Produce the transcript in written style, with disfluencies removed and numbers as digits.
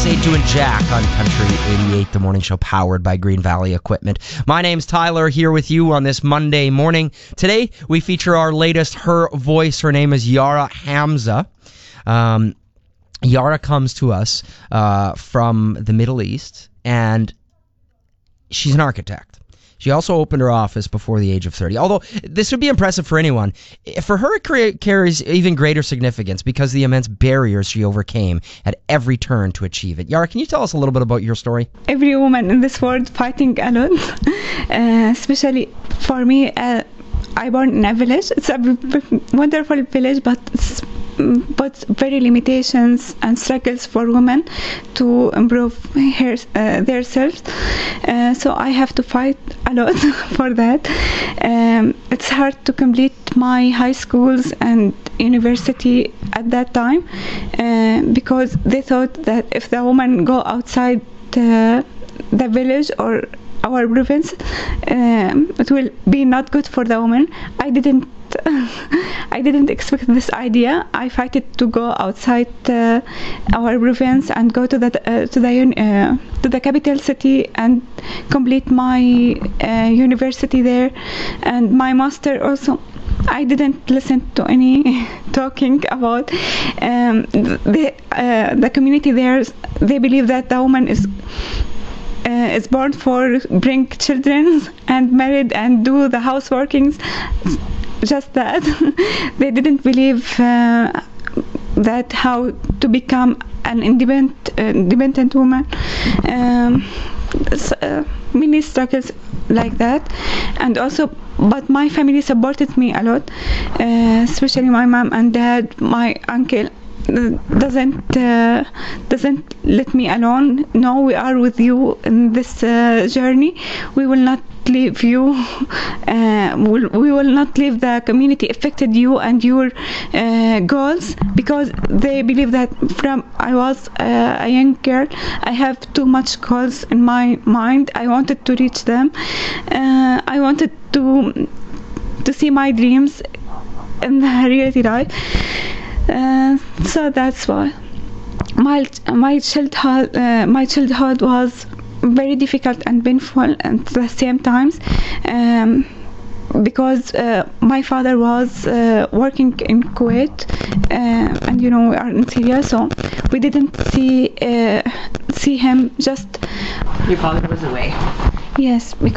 Sadu and Jack on Country 88, the morning show powered by Green Valley Equipment. My name's Tyler, here with you on this Monday morning. Today, we feature our latest Her Voice. Her name is Yara Hamza. Yara comes to us from the Middle East, and she's an architect. She also opened her office before the age of 30. Although this would be impressive for anyone, for her it carries even greater significance because the immense barriers she overcame at every turn to achieve it. Yara, can you tell us a little bit about your story? Every woman in this world fighting alone, especially for me. I born in a village. It's a wonderful village, but very limitations and struggles for women to improve themselves. So I have to fight a lot for that. It's hard to complete my high schools and university at that time because they thought that if the woman go outside the village or our province, it will be not good for the woman. I didn't expect this idea. I fighted to go outside our province and go to the capital city and complete my university there and my master also. I didn't listen to any talking about the community there. They believe that the woman is born for bring children and married and do the houseworkings, just that. They didn't believe that how to become an independent woman. Many struggles like that, and also but my family supported me a lot, especially my mom and dad. My uncle doesn't let me alone. No, we are with you in this journey. We will not leave you. We will not leave the community affected you and your goals, because they believe that from I was a young girl, I have too much goals in my mind. I wanted to reach them. I wanted to see my dreams in the reality life. So that's why my childhood was very difficult and painful at the same times, because my father was working in Kuwait, and we are in Syria, so we didn't see him. Just your father was away. Yes,